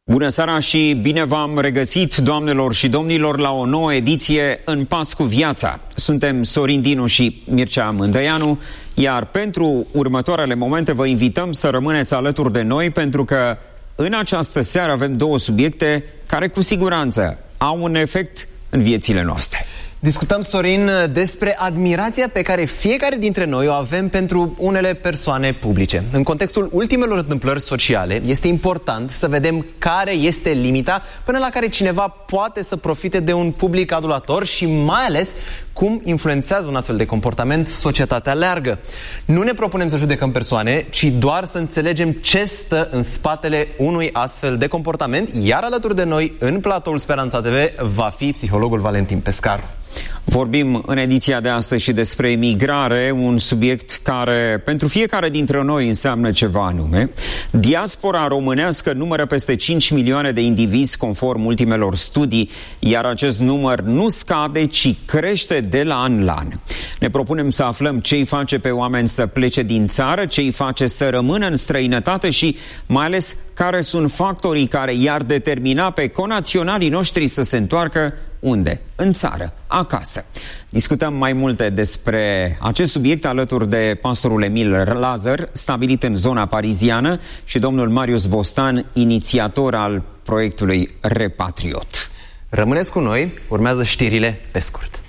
Bună seara și bine v-am regăsit, doamnelor și domnilor, la o nouă ediție În pas cu viața. Suntem Sorin Dinu și Mircea Mândăianu, iar pentru următoarele momente vă invităm să rămâneți alături de noi, pentru că în această seară avem două subiecte care cu siguranță au un efect în viețile noastre. Discutăm, Sorin, despre admirația pe care fiecare dintre noi o avem pentru unele persoane publice. În contextul ultimelor întâmplări sociale, este important să vedem care este limita până la care cineva poate să profite de un public adulator și mai ales cum influențează un astfel de comportament societatea largă. Nu ne propunem să judecăm persoane, ci doar să înțelegem ce stă în spatele unui astfel de comportament, iar alături de noi, în platoul Speranța TV, va fi psihologul Valentin Pescaru. Vorbim în ediția de astăzi și despre emigrare, un subiect care pentru fiecare dintre noi înseamnă ceva anume. Diaspora românească numără peste 5 milioane de indivizi conform ultimelor studii, iar acest număr nu scade, ci crește de la an la an. Ne propunem să aflăm ce îi face pe oameni să plece din țară, ce îi face să rămână în străinătate și mai ales care sunt factorii care i-ar determina pe conaționalii noștri să se întoarcă unde? În țară, acasă. Discutăm mai multe despre acest subiect alături de pastorul Emil Lazar, stabilit în zona pariziană, și domnul Marius Bostan, inițiator al proiectului Repatriot. Rămâneți cu noi, urmează știrile pe scurt.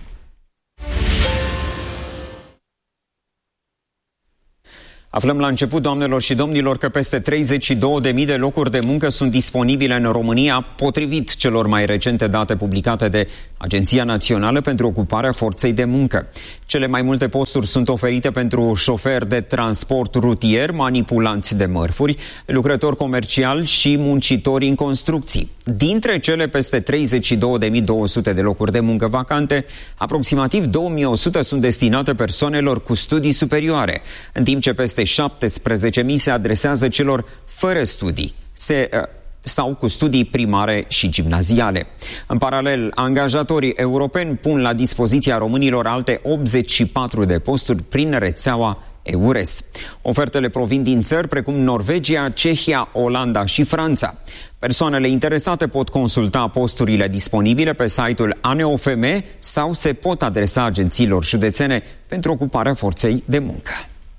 Aflăm la început, doamnelor și domnilor, că peste 32.000 de locuri de muncă sunt disponibile în România, potrivit celor mai recente date publicate de Agenția Națională pentru Ocuparea Forței de Muncă. Cele mai multe posturi sunt oferite pentru șoferi de transport rutier, manipulanți de mărfuri, lucrători comerciali și muncitori în construcții. Dintre cele peste 32.200 de locuri de muncă vacante, aproximativ 2.100 sunt destinate persoanelor cu studii superioare, în timp ce peste 17.000 se adresează celor fără studii sau cu studii primare și gimnaziale. În paralel, angajatorii europeni pun la dispoziția românilor alte 84 de posturi prin rețeaua EURES. Ofertele provin din țări precum Norvegia, Cehia, Olanda și Franța. Persoanele interesate pot consulta posturile disponibile pe site-ul ANEOFM sau se pot adresa agențiilor județene pentru ocuparea forței de muncă.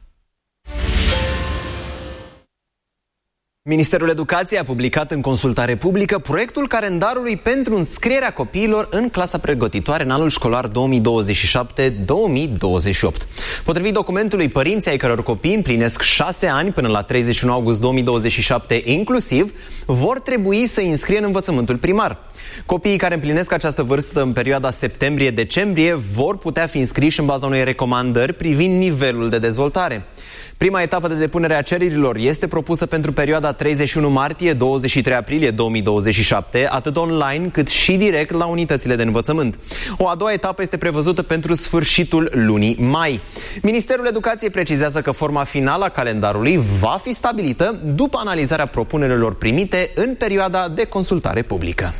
Ministerul Educației a publicat în consultare publică proiectul calendarului pentru înscrierea copiilor în clasa pregătitoare în anul școlar 2027-2028. Potrivit documentului, părinții ai căror copii împlinesc 6 ani până la 31 august 2027 inclusiv, vor trebui să îi înscrie în învățământul primar. Copiii care împlinesc această vârstă în perioada septembrie-decembrie vor putea fi înscriși în baza unei recomandări privind nivelul de dezvoltare. Prima etapă de depunere a cererilor este propusă pentru perioada 31 martie-23 aprilie 2027, atât online cât și direct la unitățile de învățământ. O a doua etapă este prevăzută pentru sfârșitul lunii mai. Ministerul Educației precizează că forma finală a calendarului va fi stabilită după analizarea propunerilor primite în perioada de consultare publică.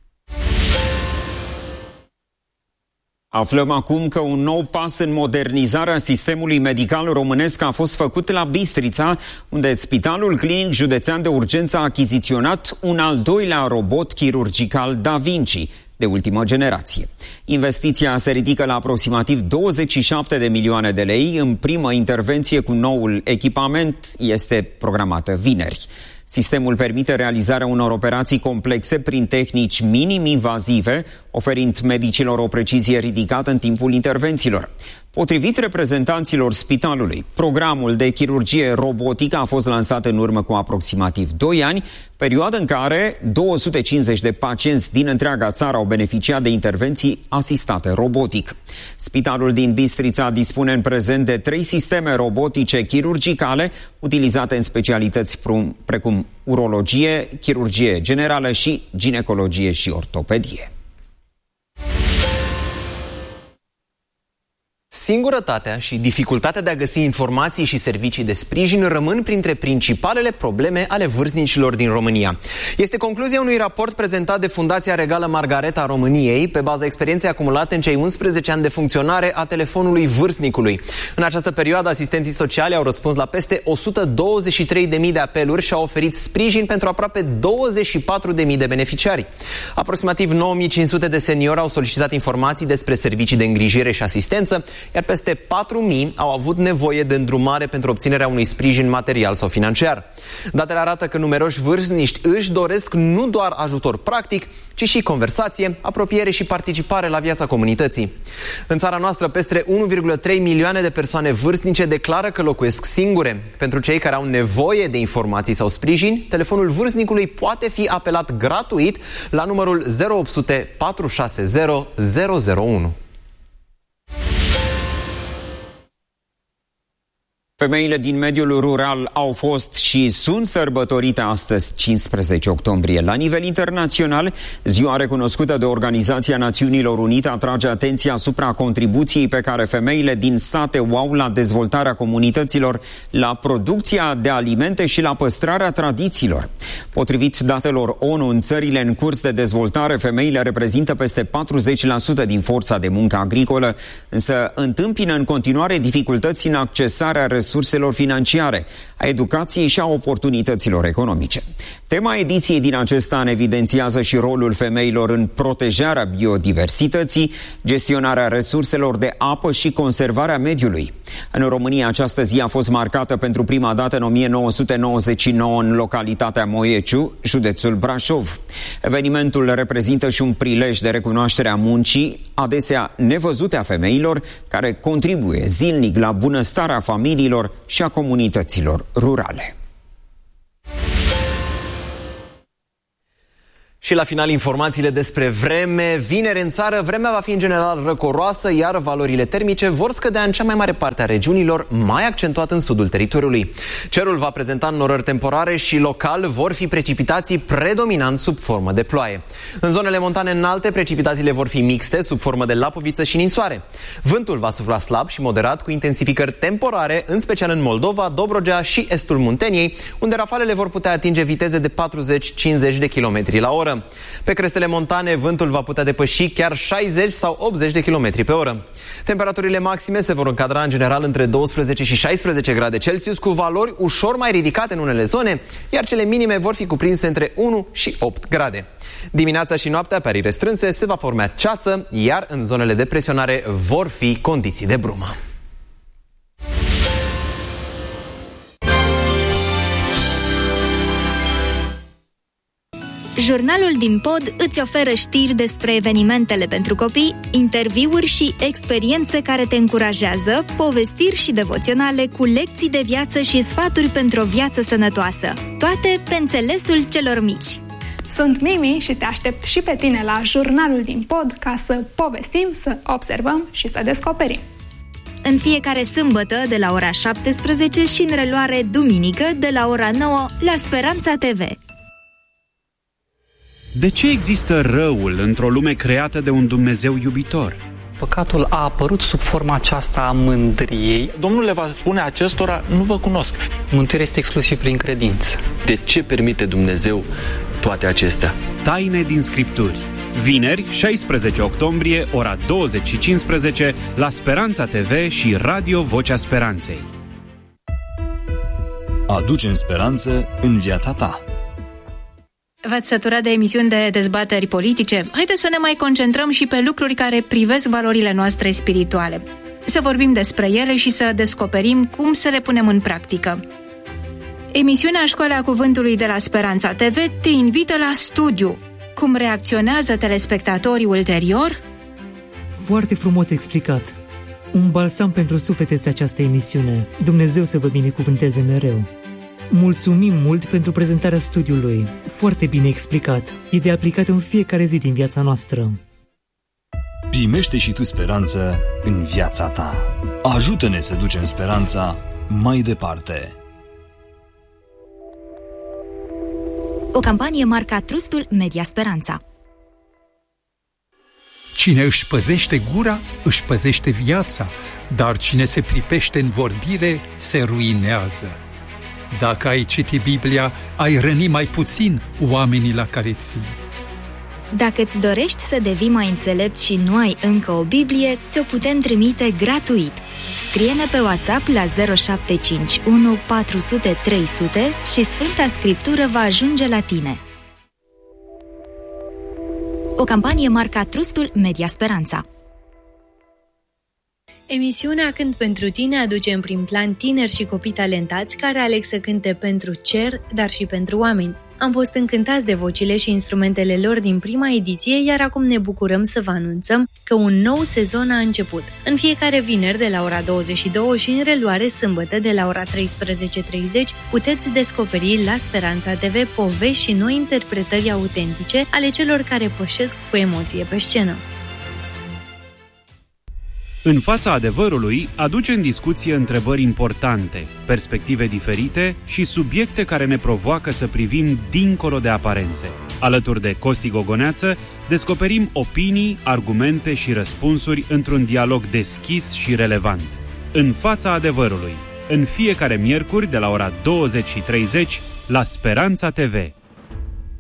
Aflăm acum că un nou pas în modernizarea sistemului medical românesc a fost făcut la Bistrița, unde Spitalul Clinic Județean de Urgență a achiziționat un al doilea robot chirurgical Da Vinci de ultimă generație. Investiția se ridică la aproximativ 27 de milioane de lei. În primă intervenție cu noul echipament este programată vineri. Sistemul permite realizarea unor operații complexe prin tehnici minim-invazive, oferind medicilor o precizie ridicată în timpul intervențiilor. Potrivit reprezentanților spitalului, programul de chirurgie robotică a fost lansat în urmă cu aproximativ 2 ani, perioadă în care 250 de pacienți din întreaga țară au beneficiat de intervenții asistate robotic. Spitalul din Bistrița dispune în prezent de 3 sisteme robotice chirurgicale utilizate în specialități precum urologie, chirurgie generală și ginecologie și ortopedie. Singurătatea și dificultatea de a găsi informații și servicii de sprijin rămân printre principalele probleme ale vârstnicilor din România. Este concluzia unui raport prezentat de Fundația Regală Margareta României pe baza experienței acumulate în cei 11 ani de funcționare a telefonului vârstnicului. În această perioadă, asistenții sociali au răspuns la peste 123.000 de apeluri și au oferit sprijin pentru aproape 24.000 de beneficiari. Aproximativ 9.500 de seniori au solicitat informații despre servicii de îngrijire și asistență, iar peste 4.000 au avut nevoie de îndrumare pentru obținerea unui sprijin material sau financiar. Datele arată că numeroși vârstnici își doresc nu doar ajutor practic, ci și conversație, apropiere și participare la viața comunității. În țara noastră, peste 1,3 milioane de persoane vârstnice declară că locuiesc singure. Pentru cei care au nevoie de informații sau sprijin, telefonul vârstnicului poate fi apelat gratuit la numărul 0800 460 001. Femeile din mediul rural au fost și sunt sărbătorite astăzi, 15 octombrie. La nivel internațional, ziua recunoscută de Organizația Națiunilor Unite atrage atenția asupra contribuției pe care femeile din sate o au la dezvoltarea comunităților, la producția de alimente și la păstrarea tradițiilor. Potrivit datelor ONU, în țările în curs de dezvoltare, femeile reprezintă peste 40% din forța de muncă agricolă, însă întâmpină în continuare dificultăți în accesarea resurselor financiare, a educației și a oportunităților economice. Tema ediției din acest an evidențiază și rolul femeilor în protejarea biodiversității, gestionarea resurselor de apă și conservarea mediului. În România, această zi a fost marcată pentru prima dată în 1999 în localitatea Moieciu, județul Brașov. Evenimentul reprezintă și un prilej de recunoaștere a muncii, adesea nevăzute a femeilor, care contribuie zilnic la bunăstarea familiilor și a comunităților rurale. Și la final, informațiile despre vreme. Vineri în țară, vremea va fi în general răcoroasă, iar valorile termice vor scădea în cea mai mare parte a regiunilor, mai accentuat în sudul teritoriului. Cerul va prezenta înnorări temporare și local vor fi precipitații predominant sub formă de ploaie. În zonele montane înalte, precipitațiile vor fi mixte, sub formă de lapoviță și ninsoare. Vântul va sufla slab și moderat, cu intensificări temporare, în special în Moldova, Dobrogea și estul Munteniei, unde rafalele vor putea atinge viteze de 40-50 de km la oră. Pe crestele montane, vântul va putea depăși chiar 60 sau 80 de km pe oră. Temperaturile maxime se vor încadra în general între 12 și 16 grade Celsius, cu valori ușor mai ridicate în unele zone, iar cele minime vor fi cuprinse între 1 și 8 grade. Dimineața și noaptea, pe arii restrânse, se va forma ceață, iar în zonele de presionare vor fi condiții de brumă. Jurnalul din Pod îți oferă știri despre evenimentele pentru copii, interviuri și experiențe care te încurajează, povestiri și devoționale cu lecții de viață și sfaturi pentru o viață sănătoasă. Toate pe înțelesul celor mici. Sunt Mimi și te aștept și pe tine la Jurnalul din Pod ca să povestim, să observăm și să descoperim. În fiecare sâmbătă de la ora 17 și în reluare duminică de la ora 9 la Speranța TV. De ce există răul într-o lume creată de un Dumnezeu iubitor? Păcatul a apărut sub forma aceasta a mândriei. Domnul le va spune acestora, nu vă cunosc. Mântuirea este exclusiv prin credință. De ce permite Dumnezeu toate acestea? Taine din Scripturi. Vineri, 16 octombrie, ora 20:15, la Speranța TV și Radio Vocea Speranței. Aducem speranță în viața ta. V-ați săturat de emisiuni de dezbateri politice? Haideți să ne mai concentrăm și pe lucruri care privesc valorile noastre spirituale. Să vorbim despre ele și să descoperim cum să le punem în practică. Emisiunea Școala Cuvântului de la Speranța TV te invită la studiu. Cum reacționează telespectatorii ulterior? Foarte frumos explicat. Un balsam pentru suflet este această emisiune. Dumnezeu să vă binecuvânteze mereu. Mulțumim mult pentru prezentarea studiului. Foarte bine explicat. E de aplicat în fiecare zi din viața noastră. Primește și tu speranță în viața ta. Ajută-ne să ducem speranța mai departe. O campanie marca Trustul Media Speranța. Cine își păzește gura, își păzește viața, dar cine se pripește în vorbire, se ruinează. Dacă ai citi Biblia, ai răni mai puțin oamenii la care ții. Dacă îți dorești să devii mai înțelept și nu ai încă o Biblie, ți-o putem trimite gratuit. Scrie-ne pe WhatsApp la 0751 400 300 și Sfânta Scriptură va ajunge la tine. O campanie marca Trustul Media Speranța. Emisiunea Cânt pentru tine aduce în prim plan tineri și copii talentați care aleg să cânte pentru cer, dar și pentru oameni. Am fost încântați de vocile și instrumentele lor din prima ediție, iar acum ne bucurăm să vă anunțăm că un nou sezon a început. În fiecare vineri de la ora 22 și în reluare sâmbătă de la ora 13:30 puteți descoperi la Speranța TV povești și noi interpretări autentice ale celor care pășesc cu emoție pe scenă. În fața adevărului, aduce în discuție întrebări importante, perspective diferite și subiecte care ne provoacă să privim dincolo de aparențe. Alături de Costi Gogoneață, descoperim opinii, argumente și răspunsuri într-un dialog deschis și relevant. În fața adevărului, în fiecare miercuri de la ora 20:30 la Speranța TV.